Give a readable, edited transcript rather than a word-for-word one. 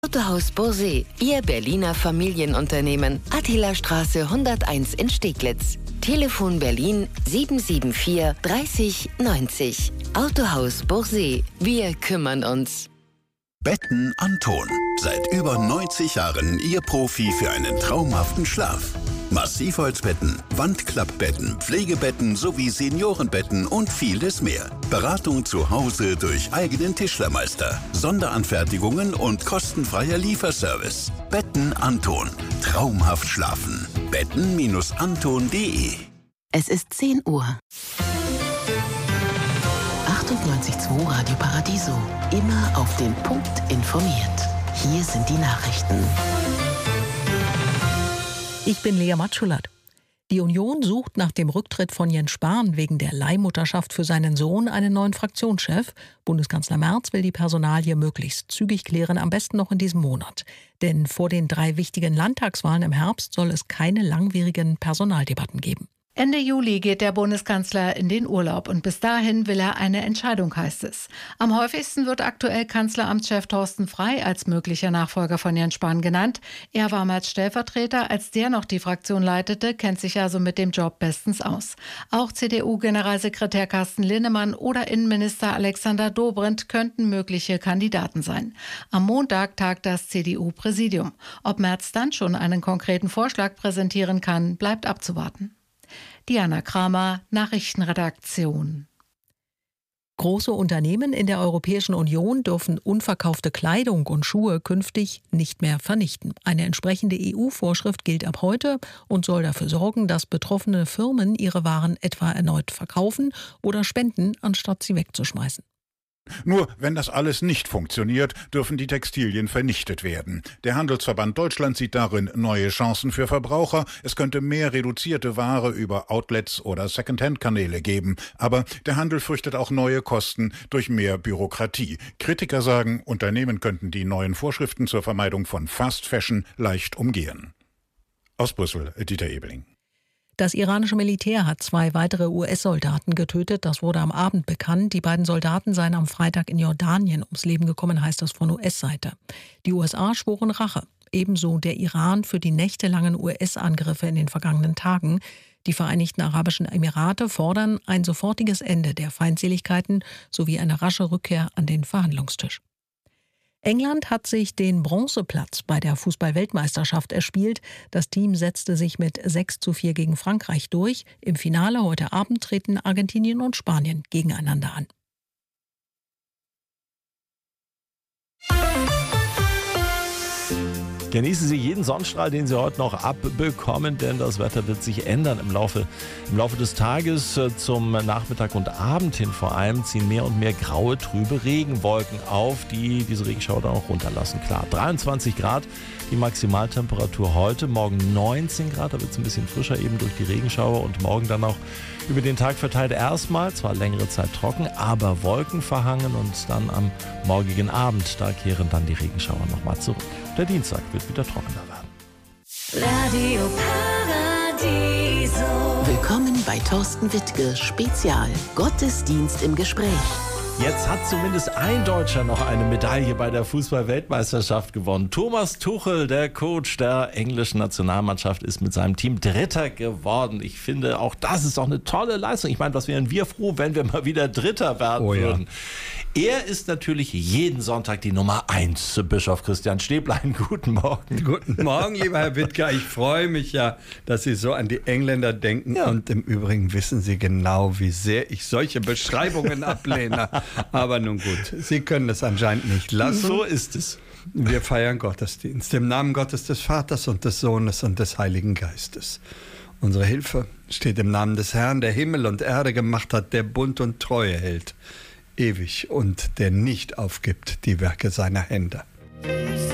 Autohaus Borsee, Ihr Berliner Familienunternehmen. Attilastraße 101 in Steglitz. Telefon Berlin 774 30 90. Autohaus Borsee, wir kümmern uns. Betten Anton. Seit über 90 Jahren Ihr Profi für einen traumhaften Schlaf. Massivholzbetten, Wandklappbetten, Pflegebetten sowie Seniorenbetten und vieles mehr. Beratung zu Hause durch eigenen Tischlermeister, Sonderanfertigungen und kostenfreier Lieferservice. Betten Anton. Traumhaft schlafen. Betten-anton.de. Es ist 10 Uhr. 98.2 Radio Paradiso. Immer auf den Punkt informiert. Hier sind die Nachrichten. Ich bin Lea Matschulat. Die Union sucht nach dem Rücktritt von Jens Spahn wegen der Leihmutterschaft für seinen Sohn einen neuen Fraktionschef. Bundeskanzler Merz will die Personalie möglichst zügig klären, am besten noch in diesem Monat. Denn vor den 3 wichtigen Landtagswahlen im Herbst soll es keine langwierigen Personaldebatten geben. Ende Juli geht der Bundeskanzler in den Urlaub und bis dahin will er eine Entscheidung, heißt es. Am häufigsten wird aktuell Kanzleramtschef Thorsten Frey als möglicher Nachfolger von Jens Spahn genannt. Er war als Stellvertreter, als der noch die Fraktion leitete, kennt sich also mit dem Job bestens aus. Auch CDU-Generalsekretär Carsten Linnemann oder Innenminister Alexander Dobrindt könnten mögliche Kandidaten sein. Am Montag tagt das CDU-Präsidium. Ob Merz dann schon einen konkreten Vorschlag präsentieren kann, bleibt abzuwarten. Diana Kramer, Nachrichtenredaktion. Große Unternehmen in der Europäischen Union dürfen unverkaufte Kleidung und Schuhe künftig nicht mehr vernichten. Eine entsprechende EU-Vorschrift gilt ab heute und soll dafür sorgen, dass betroffene Firmen ihre Waren etwa erneut verkaufen oder spenden, anstatt sie wegzuschmeißen. Nur wenn das alles nicht funktioniert, dürfen die Textilien vernichtet werden. Der Handelsverband Deutschland sieht darin neue Chancen für Verbraucher. Es könnte mehr reduzierte Ware über Outlets oder Secondhand-Kanäle geben. Aber der Handel fürchtet auch neue Kosten durch mehr Bürokratie. Kritiker sagen, Unternehmen könnten die neuen Vorschriften zur Vermeidung von Fast Fashion leicht umgehen. Aus Brüssel, Dieter Ebeling. Das iranische Militär hat 2 weitere US-Soldaten getötet. Das wurde am Abend bekannt. Die beiden Soldaten seien am Freitag in Jordanien ums Leben gekommen, heißt es von US-Seite. Die USA schworen Rache. Ebenso der Iran für die nächtelangen US-Angriffe in den vergangenen Tagen. Die Vereinigten Arabischen Emirate fordern ein sofortiges Ende der Feindseligkeiten sowie eine rasche Rückkehr an den Verhandlungstisch. England hat sich den Bronzeplatz bei der Fußball-Weltmeisterschaft erspielt. Das Team setzte sich mit 6:4 gegen Frankreich durch. Im Finale heute Abend treten Argentinien und Spanien gegeneinander an. Genießen Sie jeden Sonnenstrahl, den Sie heute noch abbekommen, denn das Wetter wird sich ändern im Laufe des Tages. Zum Nachmittag und Abend hin vor allem ziehen mehr und mehr graue, trübe Regenwolken auf, die diese Regenschauer dann auch runterlassen. Klar, 23 Grad die Maximaltemperatur heute, morgen 19 Grad, da wird es ein bisschen frischer eben durch die Regenschauer und morgen dann auch über den Tag verteilt erstmal, zwar längere Zeit trocken, aber wolkenverhangen und dann am morgigen Abend, da kehren dann die Regenschauer nochmal zurück. Der Dienstag wird wieder trockener werden. Radio Paradiso. Willkommen bei Thorsten Wittke Spezial. Gottesdienst im Gespräch. Jetzt hat zumindest ein Deutscher noch eine Medaille bei der Fußball-Weltmeisterschaft gewonnen. Thomas Tuchel, der Coach der englischen Nationalmannschaft, ist mit seinem Team Dritter geworden. Ich finde, auch das ist doch eine tolle Leistung. Ich meine, was wären wir froh, wenn wir mal wieder Dritter werden würden. Er ist natürlich jeden Sonntag die Nummer 1. Bischof Christian Stäblein, guten Morgen. Guten Morgen, lieber Herr Wittke. Ich freue mich ja, dass Sie so an die Engländer denken. Ja. Und im Übrigen wissen Sie genau, wie sehr ich solche Beschreibungen ablehne. Aber nun gut, Sie können es anscheinend nicht lassen. So ist es. Wir feiern Gottesdienst im Namen Gottes des Vaters und des Sohnes und des Heiligen Geistes. Unsere Hilfe steht im Namen des Herrn, der Himmel und Erde gemacht hat, der Bund und Treue hält, ewig und der nicht aufgibt die Werke seiner Hände.